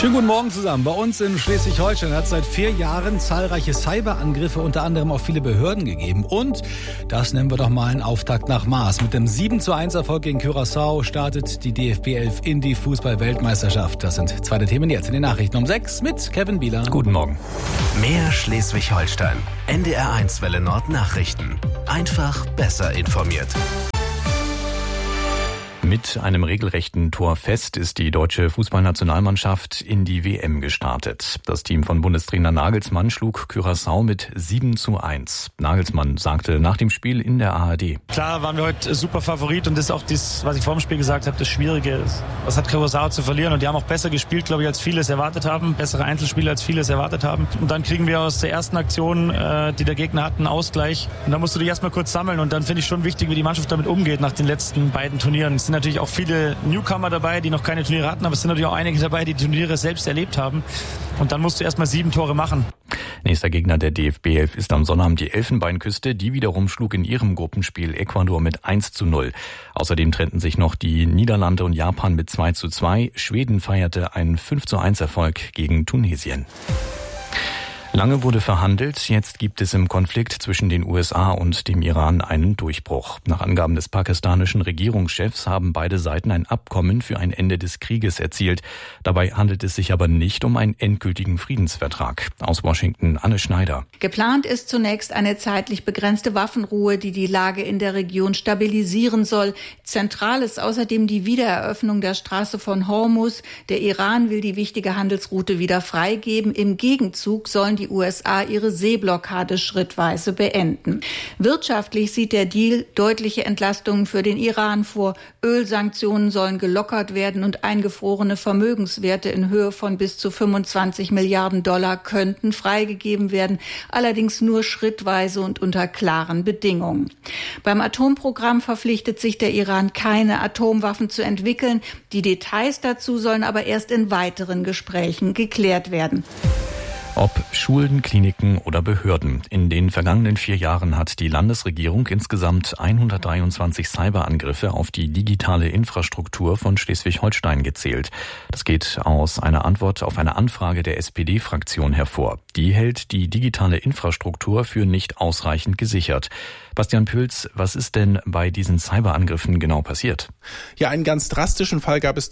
Schönen guten Morgen zusammen. Bei uns in Schleswig-Holstein hat es seit 4 Jahren zahlreiche Cyberangriffe unter anderem auf viele Behörden gegeben. Und das nennen wir doch mal einen Auftakt nach Maß. Mit dem 7:1 Erfolg gegen Curaçao startet die DFB 11 in die Fußball-Weltmeisterschaft. Das sind zwei der Themen jetzt in den Nachrichten um 6 mit Kevin Bieler. Guten Morgen. Mehr Schleswig-Holstein. NDR1 Welle Nord Nachrichten. Einfach besser informiert. Mit einem regelrechten Torfest ist die deutsche Fußballnationalmannschaft in die WM gestartet. Das Team von Bundestrainer Nagelsmann schlug Curaçao mit 7:1. Nagelsmann sagte nach dem Spiel in der ARD: Klar waren wir heute super Favorit und das ist auch das, was ich vor dem Spiel gesagt habe, das Schwierige ist. Was hat Curaçao zu verlieren? Und die haben auch besser gespielt, glaube ich, als viele es erwartet haben. Bessere Einzelspieler, als viele es erwartet haben. Und dann kriegen wir aus der ersten Aktion, die der Gegner hat, einen Ausgleich. Und da musst du dich erstmal kurz sammeln. Und dann finde ich schon wichtig, wie die Mannschaft damit umgeht nach den letzten beiden Turnieren. Es sind natürlich auch viele Newcomer dabei, die noch keine Turniere hatten, aber es sind natürlich auch einige dabei, die Turniere selbst erlebt haben. Und dann musst du erstmal 7 Tore machen. Nächster Gegner der DFB 11 ist am Sonnabend die Elfenbeinküste. Die wiederum schlug in ihrem Gruppenspiel Ecuador mit 1:0. Außerdem trennten sich noch die Niederlande und Japan mit 2:2. Schweden feierte einen 5:1 Erfolg gegen Tunesien. Lange wurde verhandelt, jetzt gibt es im Konflikt zwischen den USA und dem Iran einen Durchbruch. Nach Angaben des pakistanischen Regierungschefs haben beide Seiten ein Abkommen für ein Ende des Krieges erzielt. Dabei handelt es sich aber nicht um einen endgültigen Friedensvertrag. Aus Washington Anne Schneider. Geplant ist zunächst eine zeitlich begrenzte Waffenruhe, die die Lage in der Region stabilisieren soll. Zentral ist außerdem die Wiedereröffnung der Straße von Hormuz. Der Iran will die wichtige Handelsroute wieder freigeben. Im Gegenzug sollen die USA ihre Seeblockade schrittweise beenden. Wirtschaftlich sieht der Deal deutliche Entlastungen für den Iran vor. Ölsanktionen sollen gelockert werden und eingefrorene Vermögenswerte in Höhe von bis zu 25 Milliarden Dollar könnten freigegeben werden, allerdings nur schrittweise und unter klaren Bedingungen. Beim Atomprogramm verpflichtet sich der Iran, keine Atomwaffen zu entwickeln. Die Details dazu sollen aber erst in weiteren Gesprächen geklärt werden. Ob Schulen, Kliniken oder Behörden. In den vergangenen 4 Jahren hat die Landesregierung insgesamt 123 Cyberangriffe auf die digitale Infrastruktur von Schleswig-Holstein gezählt. Das geht aus einer Antwort auf eine Anfrage der SPD-Fraktion hervor. Die hält die digitale Infrastruktur für nicht ausreichend gesichert. Bastian Püls, was ist denn bei diesen Cyberangriffen genau passiert? Ja, einen ganz drastischen Fall gab es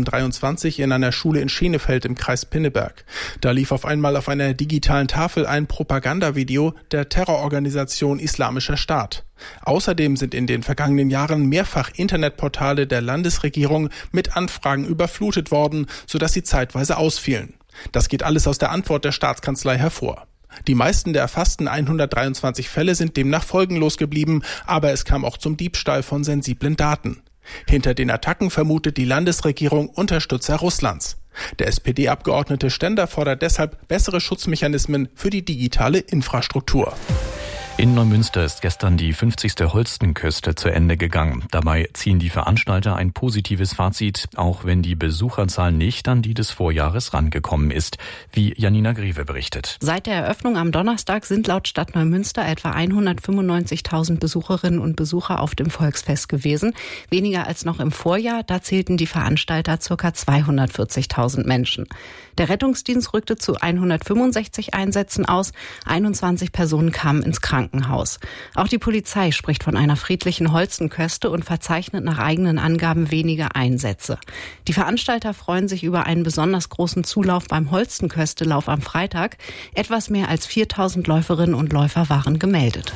2023 in einer Schule in Schenefeld im Kreis Pinneberg. Da lief auf einmal auf einer digitalen Tafel ein Propagandavideo der Terrororganisation Islamischer Staat. Außerdem sind in den vergangenen Jahren mehrfach Internetportale der Landesregierung mit Anfragen überflutet worden, sodass sie zeitweise ausfielen. Das geht alles aus der Antwort der Staatskanzlei hervor. Die meisten der erfassten 123 Fälle sind demnach folgenlos geblieben, aber es kam auch zum Diebstahl von sensiblen Daten. Hinter den Attacken vermutet die Landesregierung Unterstützer Russlands. Der SPD-Abgeordnete Stender fordert deshalb bessere Schutzmechanismen für die digitale Infrastruktur. In Neumünster ist gestern die 50. Holstenköste zu Ende gegangen. Dabei ziehen die Veranstalter ein positives Fazit, auch wenn die Besucherzahl nicht an die des Vorjahres rangekommen ist, wie Janina Greve berichtet. Seit der Eröffnung am Donnerstag sind laut Stadt Neumünster etwa 195.000 Besucherinnen und Besucher auf dem Volksfest gewesen. Weniger als noch im Vorjahr, da zählten die Veranstalter ca. 240.000 Menschen. Der Rettungsdienst rückte zu 165 Einsätzen aus, 21 Personen kamen ins Krankenhaus. Auch die Polizei spricht von einer friedlichen Holstenköste und verzeichnet nach eigenen Angaben wenige Einsätze. Die Veranstalter freuen sich über einen besonders großen Zulauf beim Holstenköstelauf am Freitag. Etwas mehr als 4.000 Läuferinnen und Läufer waren gemeldet.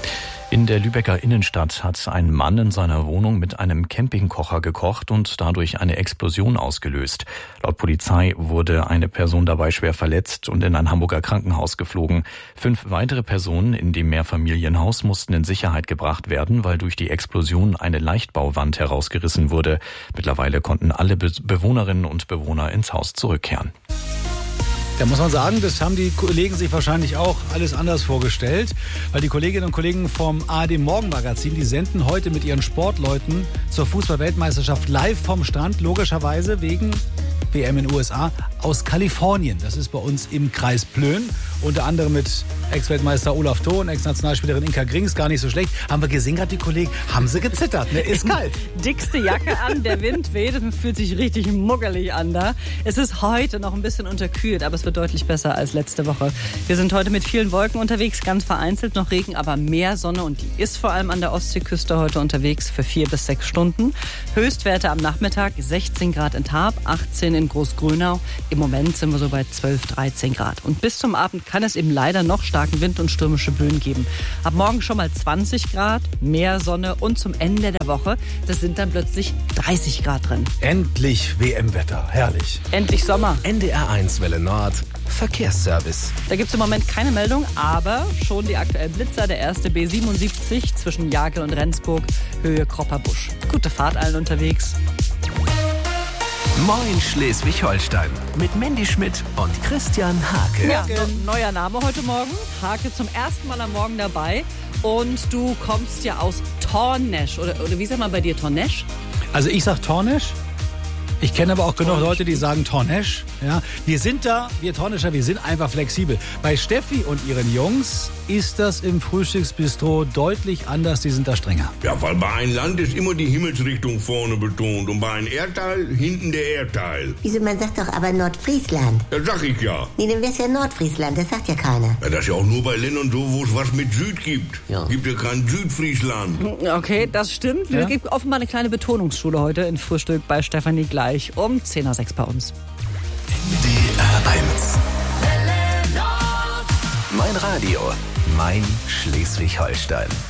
In der Lübecker Innenstadt hat ein Mann in seiner Wohnung mit einem Campingkocher gekocht und dadurch eine Explosion ausgelöst. Laut Polizei wurde eine Person dabei schwer verletzt und in ein Hamburger Krankenhaus geflogen. 5 weitere Personen in dem Mehrfamilienhaus mussten in Sicherheit gebracht werden, weil durch die Explosion eine Leichtbauwand herausgerissen wurde. Mittlerweile konnten alle Bewohnerinnen und Bewohner ins Haus zurückkehren. Da muss man sagen, das haben die Kollegen sich wahrscheinlich auch alles anders vorgestellt, weil die Kolleginnen und Kollegen vom ARD Morgenmagazin, die senden heute mit ihren Sportleuten zur Fußball-Weltmeisterschaft live vom Strand, logischerweise wegen WM in den USA, aus Kalifornien. Das ist bei uns im Kreis Plön. unter anderem mit Ex-Weltmeister Olaf Thon, Ex-Nationalspielerin Inka Grings, gar nicht so schlecht. Haben wir gesehen gerade, die Kollegen, haben sie gezittert, ne? Ist kalt. Dickste Jacke an, der Wind weht, es fühlt sich richtig muggelig an da. Es ist heute noch ein bisschen unterkühlt, aber es wird deutlich besser als letzte Woche. Wir sind heute mit vielen Wolken unterwegs, ganz vereinzelt noch Regen, aber mehr Sonne und die ist vor allem an der Ostseeküste heute unterwegs für 4 bis 6 Stunden. Höchstwerte am Nachmittag 16 Grad in Tarp, 18 in Großgrönau. Im Moment sind wir so bei 12, 13 Grad. Und bis zum Abend kann es eben leider noch starken Wind und stürmische Böen geben. Ab morgen schon mal 20 Grad, mehr Sonne und zum Ende der Woche, das sind dann plötzlich 30 Grad drin. Endlich WM-Wetter, herrlich. Endlich Sommer. NDR1 Welle Nord, Verkehrsservice. Da gibt es im Moment keine Meldung, aber schon die aktuellen Blitzer. Der erste B77 zwischen Jagel und Rendsburg, Höhe Kropperbusch. Gute Fahrt allen unterwegs. Moin Schleswig-Holstein mit Mandy Schmidt und Christian Hake. Ja, neuer Name heute Morgen. Hake zum ersten Mal am Morgen dabei. Und du kommst ja aus Tornesch. Oder wie sagt man bei dir, Tornesch? Also ich sag Tornesch. Ich kenne aber auch genug Leute, die sagen Tornesch. Ja, wir sind da, wir Tornescher, wir sind einfach flexibel. Bei Steffi und ihren Jungs ist das im Frühstücksbistro deutlich anders, die sind da strenger. Ja, weil bei einem Land ist immer die Himmelsrichtung vorne betont und bei einem Erdteil hinten der Erdteil. Wieso, man sagt doch aber Nordfriesland. Das sag ich ja. Nee, dann wär's ja Nordfriesland, das sagt ja keiner. Ja, das ist ja auch nur bei Ländern so, wo es was mit Süd gibt. Ja. Gibt ja kein Südfriesland. Okay, das stimmt. Ja? Es gibt offenbar eine kleine Betonungsschule heute in Frühstück bei Stefanie gleich um 10:06 bei uns. NDR1. Mein Radio, mein Schleswig-Holstein.